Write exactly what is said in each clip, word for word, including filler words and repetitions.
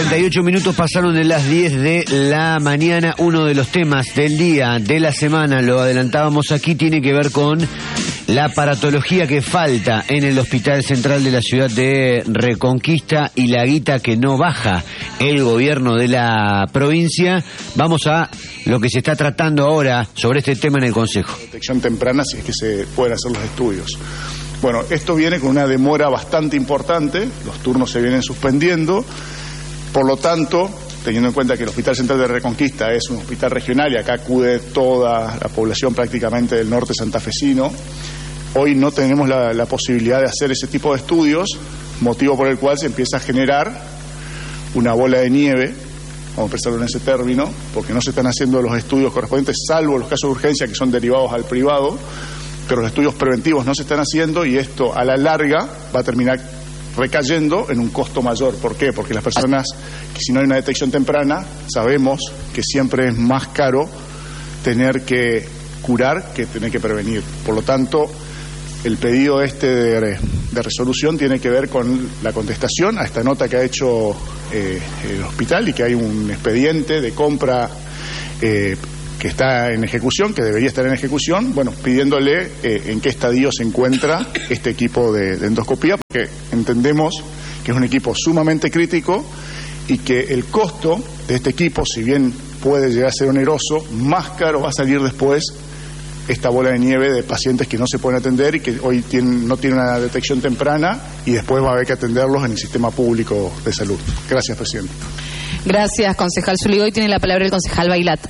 cuarenta y ocho minutos pasaron de las diez de la mañana. Uno de los temas del día, de la semana, lo adelantábamos aquí, tiene que ver con la aparatología que falta en el Hospital Central de la ciudad de Reconquista y la guita que no baja el gobierno de la provincia. Vamos a lo que se está tratando ahora sobre este tema en el Consejo. Detección temprana, si es que se pueden hacer los estudios. Bueno, esto viene con una demora bastante importante, los turnos se vienen suspendiendo, por lo tanto, teniendo en cuenta que el Hospital Central de Reconquista es un hospital regional y acá acude toda la población prácticamente del norte santafesino, hoy no tenemos la, la posibilidad de hacer ese tipo de estudios, motivo por el cual se empieza a generar una bola de nieve, vamos a empezarlo en ese término, porque no se están haciendo los estudios correspondientes, salvo los casos de urgencia que son derivados al privado, pero los estudios preventivos no se están haciendo y esto a la larga va a terminar recayendo en un costo mayor. ¿Por qué? Porque las personas, que si no hay una detección temprana, sabemos que siempre es más caro tener que curar que tener que prevenir. Por lo tanto, el pedido este de, de resolución tiene que ver con la contestación a esta nota que ha hecho eh, el hospital y que hay un expediente de compra eh, que está en ejecución, que debería estar en ejecución, bueno, pidiéndole eh, en qué estadio se encuentra este equipo de, de endoscopía, porque entendemos que es un equipo sumamente crítico y que el costo de este equipo, si bien puede llegar a ser oneroso, más caro va a salir después esta bola de nieve de pacientes que no se pueden atender y que hoy tienen, no tienen una detección temprana y después va a haber que atenderlos en el sistema público de salud. Gracias, presidente. Gracias, concejal Zúñiga. Hoy tiene la palabra el concejal Bailat.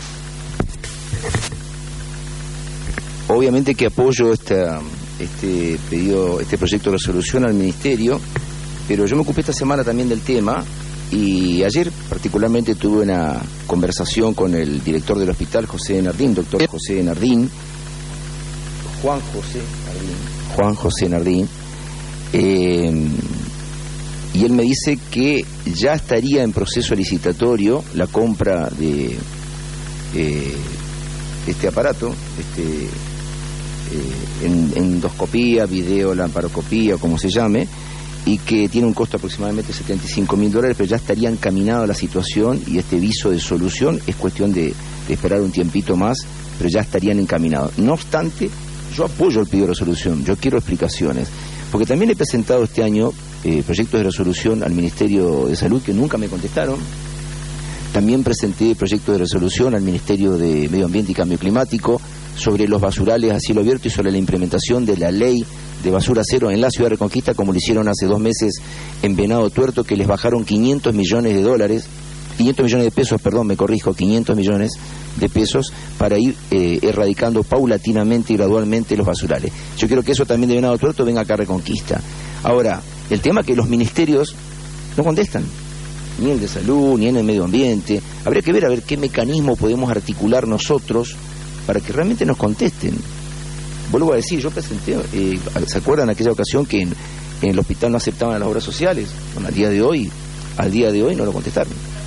Obviamente que apoyo esta, este pedido, este proyecto de resolución al Ministerio, pero yo me ocupé esta semana también del tema y ayer particularmente tuve una conversación con el director del hospital, José Nardín, doctor José Nardín, Juan José Nardín, Juan José Nardín, eh, y él me dice que ya estaría en proceso licitatorio la compra de eh, este aparato, este Eh, en, endoscopía, video, laparoscopía, como se llame, y que tiene un costo aproximadamente de setenta y cinco mil dólares, pero ya estaría encaminada la situación y este viso de solución es cuestión de, de esperar un tiempito más, pero ya estarían encaminados. No obstante, yo apoyo el pedido de resolución, yo quiero explicaciones, porque también he presentado este año eh, proyectos de resolución al Ministerio de Salud que nunca me contestaron. También presenté proyectos de resolución al Ministerio de Medio Ambiente y Cambio Climático sobre los basurales a cielo abierto y sobre la implementación de la ley de basura cero en la ciudad de Reconquista, como lo hicieron hace dos meses en Venado Tuerto, que les bajaron quinientos millones de dólares, quinientos millones de pesos, perdón, me corrijo, quinientos millones de pesos para ir eh, erradicando paulatinamente y gradualmente los basurales. Yo quiero que eso también de Venado Tuerto venga acá a Reconquista. Ahora, el tema es que los ministerios no contestan, ni el de salud, ni en el medio ambiente. Habría que ver a ver qué mecanismo podemos articular nosotros para que realmente nos contesten. Vuelvo a decir, yo presenté, eh, ¿se acuerdan aquella ocasión que en, en el hospital no aceptaban las obras sociales? Bueno, al día de hoy, al día de hoy no lo contestaron.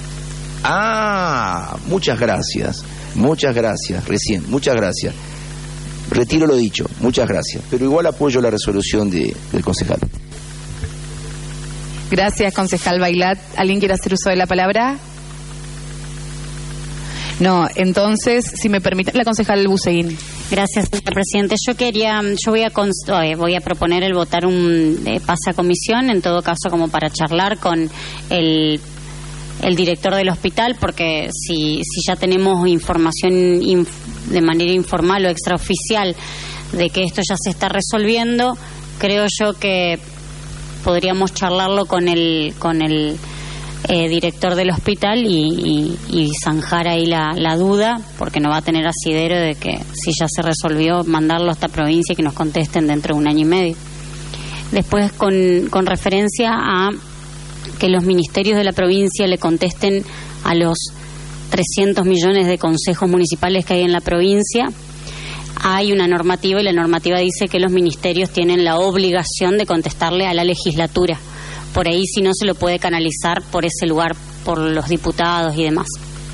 Ah, muchas gracias, muchas gracias, recién, muchas gracias. Retiro lo dicho, muchas gracias, pero igual apoyo la resolución de, del concejal. Gracias, concejal Bailat. ¿Alguien quiere hacer uso de la palabra? No, entonces, si me permite, la concejal Buseguín. Gracias, señor presidente. Yo quería, yo voy a const, voy a proponer el votar un eh, pase a comisión, en todo caso como para charlar con el el director del hospital, porque si si ya tenemos información inf, de manera informal o extraoficial de que esto ya se está resolviendo, creo yo que podríamos charlarlo con el con el Eh, director del hospital y, y, y zanjar ahí la, la duda, porque no va a tener asidero de que si ya se resolvió mandarlo a esta provincia y que nos contesten dentro de un año y medio. Después con, con referencia a que los ministerios de la provincia le contesten a los trescientos millones de consejos municipales que hay en la provincia, hay una normativa y la normativa dice que los ministerios tienen la obligación de contestarle a la legislatura. Por ahí si no se lo puede canalizar por ese lugar, por los diputados y demás.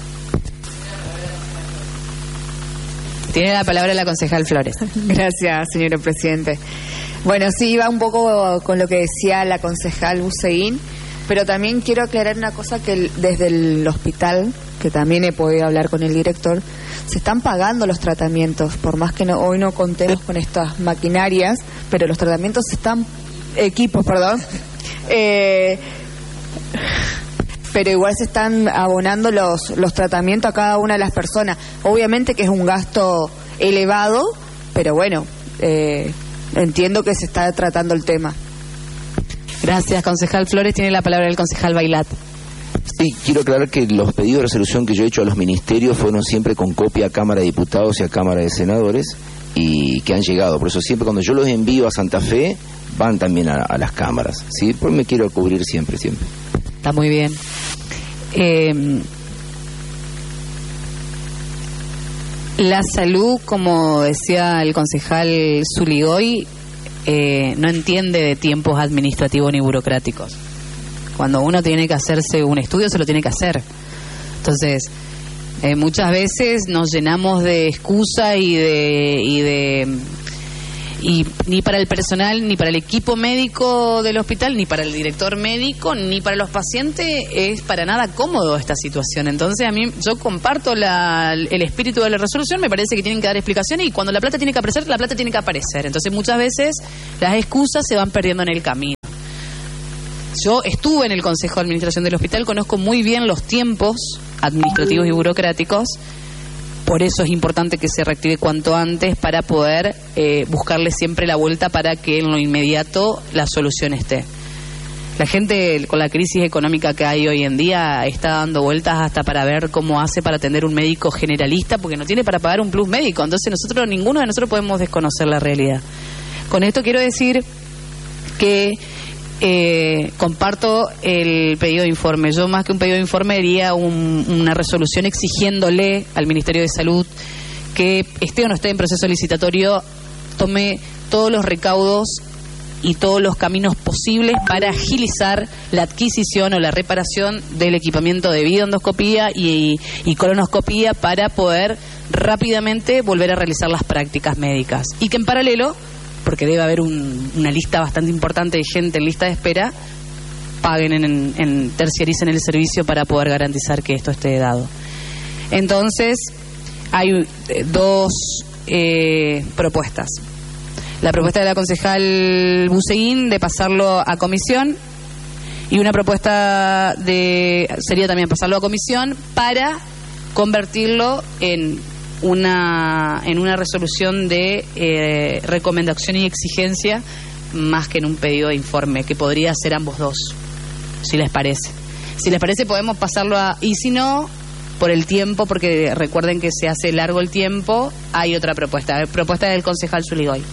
Tiene la palabra la concejal Flores. Gracias, señor presidente. Bueno, sí, iba un poco con lo que decía la concejal Buseguín. Pero también quiero aclarar una cosa, que el, desde el hospital, que también he podido hablar con el director, se están pagando los tratamientos, por más que no, hoy no contemos con estas maquinarias, pero los tratamientos están, equipos, perdón, eh, pero igual se están abonando los, los tratamientos a cada una de las personas. Obviamente que es un gasto elevado, pero bueno, eh, entiendo que se está tratando el tema. Gracias, concejal Flores. Tiene la palabra el concejal Bailat. Sí, quiero aclarar que los pedidos de resolución que yo he hecho a los ministerios fueron siempre con copia a Cámara de Diputados y a Cámara de Senadores, y que han llegado. Por eso siempre cuando yo los envío a Santa Fe, van también a, a las cámaras, ¿sí? Pues me quiero cubrir siempre, siempre. Está muy bien. Eh, la salud, como decía el concejal Zuligoy, eh, no entiende de tiempos administrativos ni burocráticos. Cuando uno tiene que hacerse un estudio, se lo tiene que hacer. Entonces, eh, muchas veces nos llenamos de excusa y de... Y de y ni para el personal, ni para el equipo médico del hospital, ni para el director médico, ni para los pacientes es para nada cómodo esta situación. Entonces, a mí, yo comparto la, el espíritu de la resolución. Me parece que tienen que dar explicaciones, y cuando la plata tiene que aparecer, la plata tiene que aparecer. Entonces, muchas veces las excusas se van perdiendo en el camino. Yo estuve en el Consejo de Administración del hospital, conozco muy bien los tiempos administrativos y burocráticos. Por eso es importante que se reactive cuanto antes, para poder eh, buscarle siempre la vuelta para que en lo inmediato la solución esté. La gente, con la crisis económica que hay hoy en día, está dando vueltas hasta para ver cómo hace para atender un médico generalista, porque no tiene para pagar un plus médico. Entonces nosotros, ninguno de nosotros podemos desconocer la realidad. Con esto quiero decir que Eh, comparto el pedido de informe. Yo, más que un pedido de informe, haría un, una resolución exigiéndole al Ministerio de Salud que esté o no esté en proceso licitatorio, tome todos los recaudos y todos los caminos posibles para agilizar la adquisición o la reparación del equipamiento de videoendoscopía y, y colonoscopía, para poder rápidamente volver a realizar las prácticas médicas. Y que en paralelo, porque debe haber un, una lista bastante importante de gente en lista de espera, paguen, en, en, en terciaricen el servicio para poder garantizar que esto esté dado. Entonces, hay eh, dos eh, propuestas. La propuesta de la concejal Buseguín de pasarlo a comisión, y una propuesta de sería también pasarlo a comisión para convertirlo en una en una resolución de eh, recomendación y exigencia, más que en un pedido de informe, que podría ser ambos dos, si les parece. Si les parece, podemos pasarlo a... Y si no, por el tiempo, porque recuerden que se hace largo el tiempo, hay otra propuesta, propuesta del concejal Zuligoy.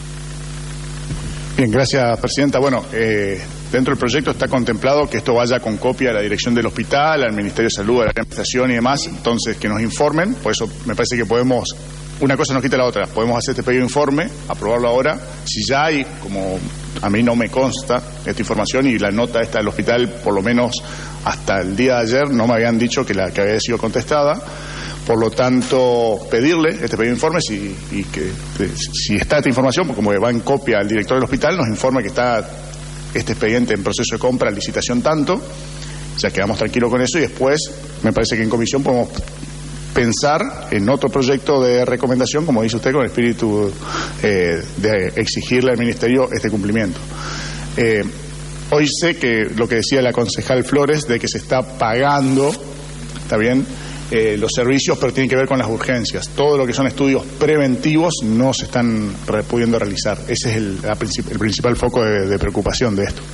Bien, gracias, presidenta. Bueno, eh, dentro del proyecto está contemplado que esto vaya con copia a la dirección del hospital, al Ministerio de Salud, a la administración y demás. Entonces, que nos informen. Por eso me parece que podemos, una cosa no quita la otra. Podemos hacer este pedido de informe, aprobarlo ahora. Si ya hay, como a mí no me consta esta información, y la nota esta del hospital, por lo menos hasta el día de ayer, no me habían dicho que la que había sido contestada. Por lo tanto, pedirle este pedido de informes y, y que, que si está esta información, como va en copia al director del hospital, nos informe que está este expediente en proceso de compra, licitación tanto, ya quedamos tranquilos con eso, y después me parece que en comisión podemos pensar en otro proyecto de recomendación, como dice usted, con el espíritu eh, de exigirle al Ministerio este cumplimiento. Eh, hoy sé que lo que decía la concejal Flores, de que se está pagando, está bien, Eh, los servicios, pero tienen que ver con las urgencias. Todo lo que son estudios preventivos no se están re, pudiendo realizar. Ese es el, la, el principal foco de, de preocupación de esto.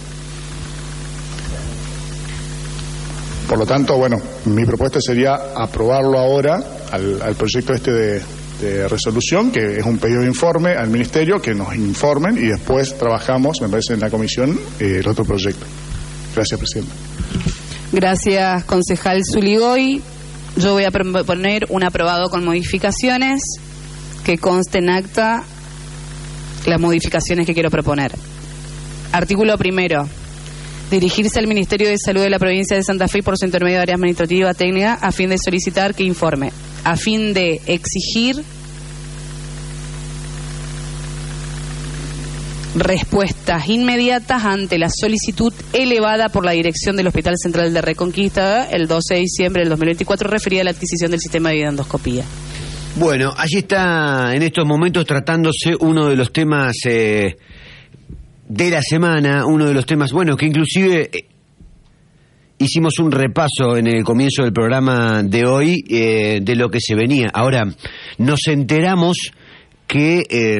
Por lo tanto, bueno, mi propuesta sería aprobarlo ahora al, al proyecto este de, de resolución, que es un pedido de informe al Ministerio, que nos informen, y después trabajamos, me parece, en la comisión eh, el otro proyecto. Gracias, presidenta. Gracias, concejal Zuligoy. Yo voy a proponer un aprobado con modificaciones, que conste en acta las modificaciones que quiero proponer. Artículo primero. Dirigirse al Ministerio de Salud de la provincia de Santa Fe por su intermedio de área administrativa técnica a fin de solicitar que informe, a fin de exigir respuestas inmediatas ante la solicitud elevada por la dirección del Hospital Central de Reconquista el doce de diciembre del dos mil veinticuatro referida a la adquisición del sistema de videoendoscopía. Bueno, allí está en estos momentos tratándose uno de los temas eh, de la semana, uno de los temas, bueno, que inclusive eh, hicimos un repaso en el comienzo del programa de hoy eh, de lo que se venía. Ahora, nos enteramos que eh,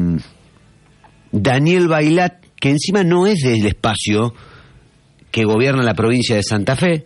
Daniel Bailat, que encima no es del espacio que gobierna la provincia de Santa Fe,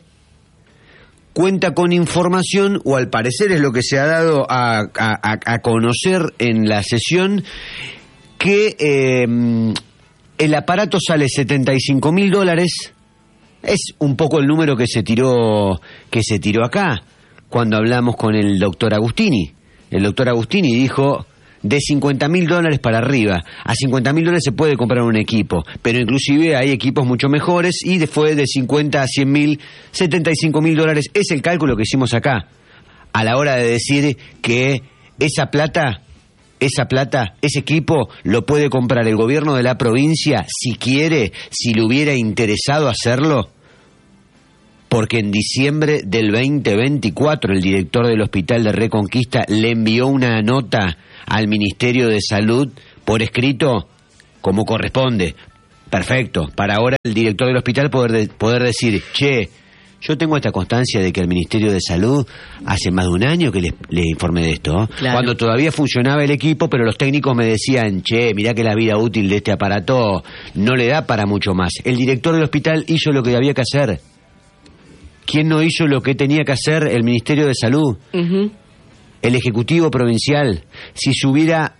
cuenta con información, o al parecer es lo que se ha dado a, a, a conocer en la sesión, que eh, el aparato sale setenta y cinco mil dólares. Es un poco el número que se tiró que se tiró acá cuando hablamos con el doctor Agustini. El doctor Agustini dijo de cincuenta mil dólares para arriba. A cincuenta mil dólares se puede comprar un equipo, pero inclusive hay equipos mucho mejores, y después de cincuenta a cien mil, setenta y cinco mil dólares es el cálculo que hicimos acá a la hora de decir que esa plata, esa plata, ese equipo lo puede comprar el gobierno de la provincia si quiere, si le hubiera interesado hacerlo, porque en diciembre del veinte veinticuatro el director del Hospital de Reconquista le envió una nota al Ministerio de Salud por escrito, como corresponde. Perfecto, para ahora el director del hospital poder, de, poder decir, che, yo tengo esta constancia de que el Ministerio de Salud hace más de un año que le, le informé de esto, claro, cuando todavía funcionaba el equipo, pero los técnicos me decían, che, mirá que la vida útil de este aparato no le da para mucho más. El director del hospital hizo lo que había que hacer. ¿Quién no hizo lo que tenía que hacer? El Ministerio de Salud. Uh-huh. El Ejecutivo Provincial. Si se hubiera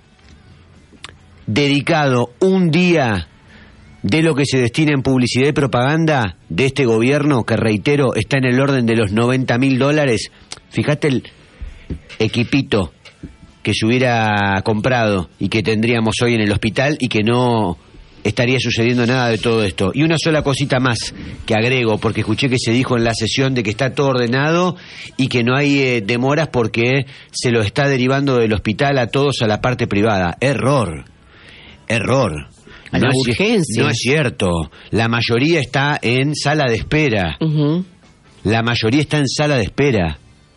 dedicado un día de lo que se destina en publicidad y propaganda de este gobierno, que reitero, está en el orden de los noventa mil dólares, fíjate el equipito que se hubiera comprado y que tendríamos hoy en el hospital, y que no estaría sucediendo nada de todo esto. Y una sola cosita más que agrego, porque escuché que se dijo en la sesión de que está todo ordenado y que no hay eh, demoras porque se lo está derivando del hospital a todos a la parte privada. Error, error. A la no urgencia. Es, no es cierto. La mayoría está en sala de espera. Uh-huh. La mayoría está en sala de espera.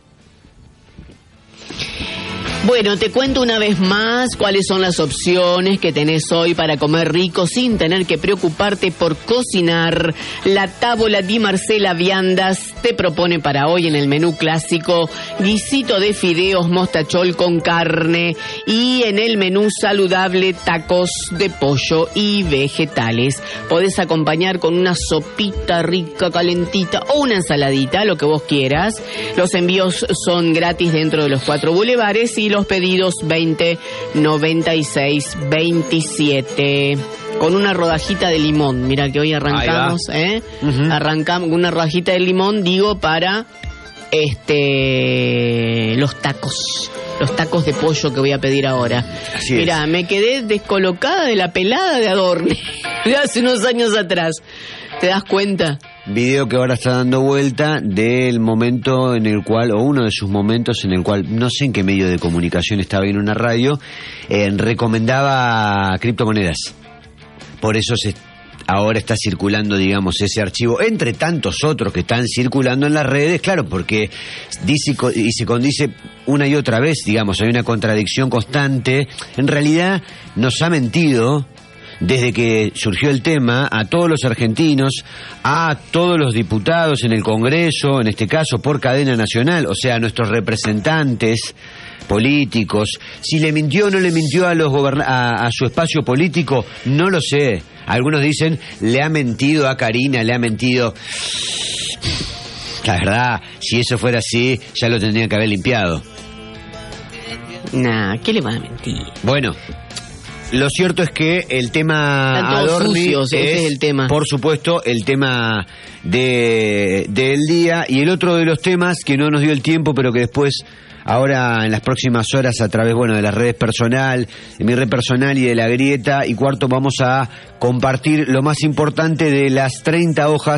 Bueno, te cuento una vez más cuáles son las opciones que tenés hoy para comer rico sin tener que preocuparte por cocinar. La Távola di Marcela Viandas te propone para hoy en el menú clásico guisito de fideos mostachol con carne, y en el menú saludable tacos de pollo y vegetales. Podés acompañar con una sopita rica, calentita, o una ensaladita, lo que vos quieras. Los envíos son gratis dentro de los cuatro bulevares, y los pedidos veinte noventa y seis veintisiete. Con una rodajita de limón. Mira que hoy arrancamos, ¿eh? Uh-huh. Arrancamos con una rodajita de limón, digo, para este los tacos. Los tacos de pollo que voy a pedir ahora. Mira, me quedé descolocada de la pelada de Adorni de hace unos años atrás. ¿Te das cuenta? Video que ahora está dando vuelta del momento en el cual, o uno de sus momentos en el cual, no sé en qué medio de comunicación estaba en una radio, eh, recomendaba criptomonedas. Por eso se, ahora está circulando, digamos, ese archivo, entre tantos otros que están circulando en las redes, claro, porque dice y se condice una y otra vez, digamos, hay una contradicción constante. En realidad nos ha mentido desde que surgió el tema a todos los argentinos, a todos los diputados en el Congreso, en este caso por cadena nacional, o sea, a nuestros representantes políticos. Si le mintió o no le mintió a, los goberna- a, a su espacio político, no lo sé. Algunos dicen, le ha mentido a Karina, le ha mentido. La verdad, si eso fuera así, ya lo tendrían que haber limpiado. Nah, ¿qué le van a mentir? Bueno, lo cierto es que el tema Están todos Adorni sucios, es, ese es el tema. Por supuesto, el tema de del día, y el otro de los temas que no nos dio el tiempo, pero que después, ahora en las próximas horas, a través, bueno, de las redes personal, de mi red personal y de la grieta, y cuarto, vamos a compartir lo más importante de las treinta hojas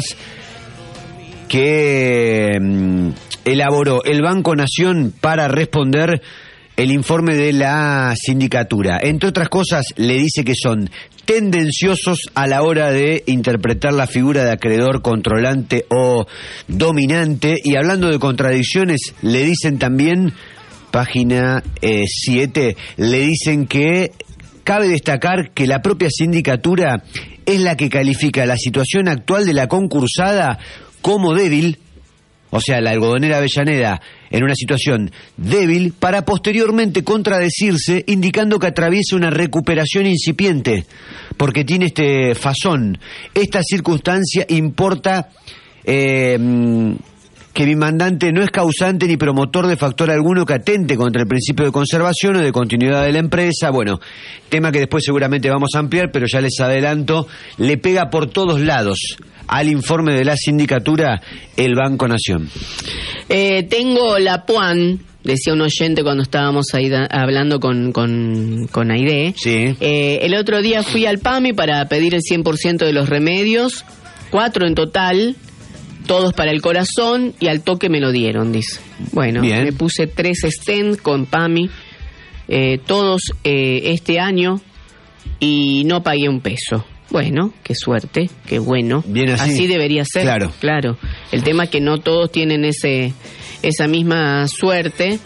que mm, elaboró el Banco Nación para responder el informe de la sindicatura. Entre otras cosas, le dice que son tendenciosos a la hora de interpretar la figura de acreedor controlante o dominante. Y hablando de contradicciones, le dicen también, página siete, le dicen que cabe destacar que la propia sindicatura es la que califica la situación actual de la concursada como débil, o sea, la algodonera Avellaneda en una situación débil, para posteriormente contradecirse, indicando que atraviesa una recuperación incipiente, porque tiene este fasón. Esta circunstancia importa eh, que mi mandante no es causante ni promotor de factor alguno que atente contra el principio de conservación o de continuidad de la empresa. Bueno, tema que después seguramente vamos a ampliar, pero ya les adelanto, le pega por todos lados al informe de la sindicatura el Banco Nación. Eh, tengo la Puan, decía un oyente cuando estábamos ahí da, hablando con, con, con Aide. Sí. Eh, el otro día fui al PAMI para pedir el cien por ciento de los remedios, cuatro en total, todos para el corazón, y al toque me lo dieron, dice. Bueno, bien. Me puse tres stents con PAMI, eh, todos eh, este año, y no pagué un peso. Bueno, qué suerte, qué bueno. Bien así. Así debería ser. Claro. Claro. El tema es que no todos tienen ese esa misma suerte.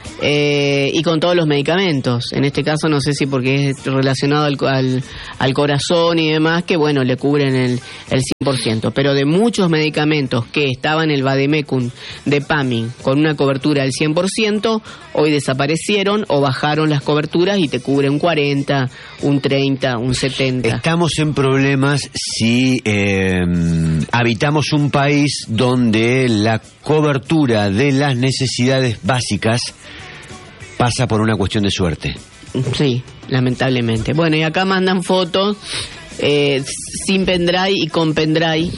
Eh, y con todos los medicamentos, en este caso no sé si porque es relacionado al, al, al corazón y demás, que bueno, le cubren el, el cien por ciento, pero de muchos medicamentos que estaban en el Vademecum de PAMI con una cobertura del cien por ciento, hoy desaparecieron o bajaron las coberturas y te cubre un cuarenta, un treinta, un setenta. Estamos en problemas si eh, habitamos un país donde la cobertura de las necesidades básicas pasa por una cuestión de suerte. Sí, lamentablemente. Bueno, y acá mandan fotos eh, sin pendrive y con pendrive.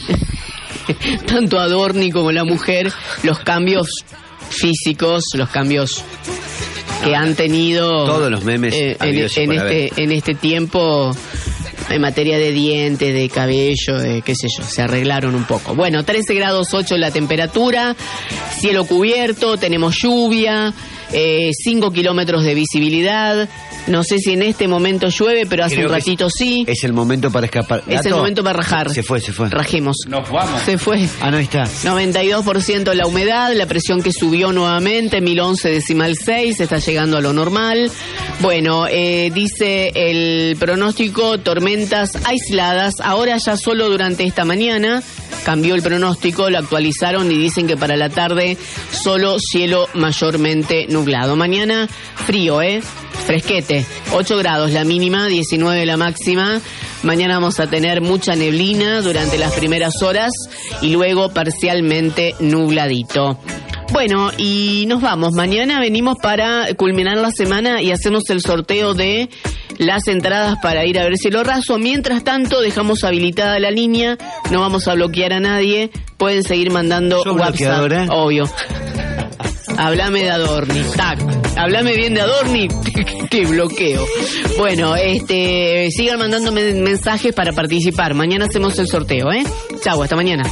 Tanto Adorni como la mujer, los cambios físicos, los cambios que han tenido todos los memes eh, en, en este en este tiempo en materia de dientes, de cabello, de qué sé yo, se arreglaron un poco. Bueno, trece grados ocho la temperatura, cielo cubierto, tenemos lluvia, eh, cinco kilómetros de visibilidad. No sé si en este momento llueve, pero hace Creo un ratito sí. Es el momento para escapar. Es el momento para rajar. Se fue, se fue. Rajemos. Nos vamos. Se fue. Ah, no, ahí está. noventa y dos por ciento la humedad, la presión que subió nuevamente, mil once decimal seis, está llegando a lo normal. Bueno, eh, dice el pronóstico, tormentas aisladas, ahora ya solo durante esta mañana. Cambió el pronóstico, lo actualizaron y dicen que para la tarde solo cielo mayormente nublado. Mañana frío, ¿eh? Fresquete, ocho grados la mínima, diecinueve la máxima. Mañana vamos a tener mucha neblina durante las primeras horas y luego parcialmente nubladito. Bueno, y nos vamos. Mañana venimos para culminar la semana y hacemos el sorteo de las entradas para ir a ver Cielo Raso. Mientras tanto, dejamos habilitada la línea, no vamos a bloquear a nadie. Pueden seguir mandando WhatsApp, obvio. Háblame de Adorni, tac. Háblame bien de Adorni, que bloqueo. Bueno, este, sigan mandando mensajes para participar. Mañana hacemos el sorteo, ¿eh? Chau, hasta mañana.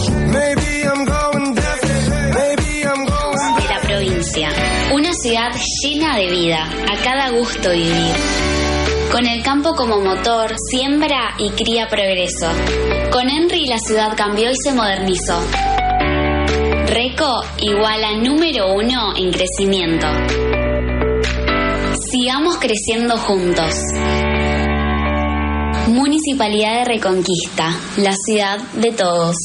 De la provincia, una ciudad llena de vida, a cada gusto vivir. Con el campo como motor, siembra y cría progreso. Con Henry la ciudad cambió y se modernizó. Reco igual a número uno en crecimiento. Sigamos creciendo juntos. Municipalidad de Reconquista, la ciudad de todos.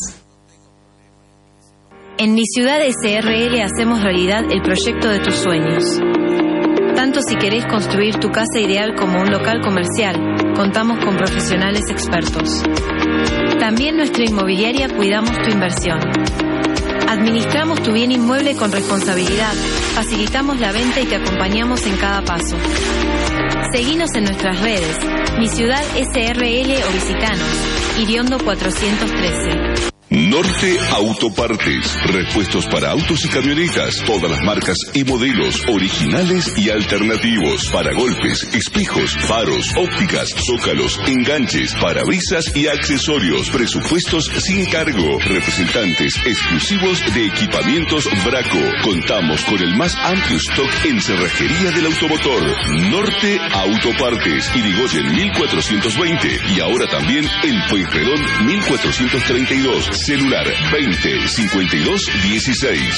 En Mi Ciudad S R L hacemos realidad el proyecto de tus sueños. Tanto si querés construir tu casa ideal como un local comercial, contamos con profesionales expertos. También nuestra inmobiliaria cuidamos tu inversión. Administramos tu bien inmueble con responsabilidad, facilitamos la venta y te acompañamos en cada paso. Seguinos en nuestras redes, Mi Ciudad S R L o visitanos, Iriondo cuatrocientos trece. Norte Autopartes, repuestos para autos y camionetas, todas las marcas y modelos, originales y alternativos, para golpes, espejos, faros, ópticas, zócalos, enganches, parabrisas y accesorios, presupuestos sin cargo, representantes exclusivos de equipamientos Braco. Contamos con el más amplio stock en cerrajería del automotor. Norte Autopartes, Irigoyen mil cuatrocientos veinte y ahora también en Pueyrredón mil cuatrocientos treinta y dos. Celular veinte cincuenta y dos dieciséis.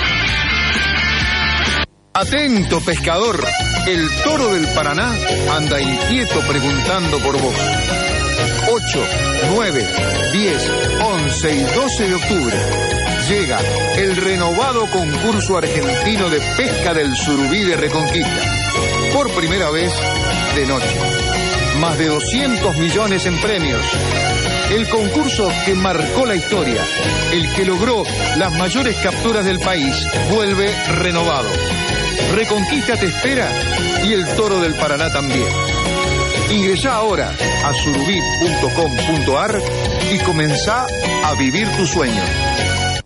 Atento, pescador, el toro del Paraná anda inquieto preguntando por vos. ocho, nueve, diez, once y doce de octubre llega el renovado concurso argentino de pesca del surubí de Reconquista. Por primera vez de noche. Más de doscientos millones en premios. El concurso que marcó la historia, el que logró las mayores capturas del país, vuelve renovado. Reconquista te espera y el Toro del Paraná también. Ingresá ahora a surubí punto com punto ar y comenzá a vivir tu sueño.